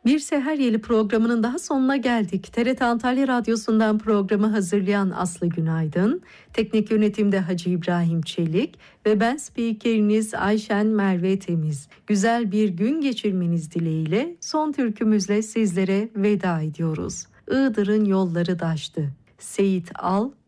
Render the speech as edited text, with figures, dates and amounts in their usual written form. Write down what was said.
Bir Seher Yeli programının daha sonuna geldik. TRT Antalya Radyosu'ndan programı hazırlayan Aslı Günaydın, teknik yönetimde Hacı İbrahim Çelik ve ben spikeriniz Ayşen Merve Temiz. Güzel bir gün geçirmeniz dileğiyle son türkümüzle sizlere veda ediyoruz. Iğdır'ın yolları daştı. Seyit Al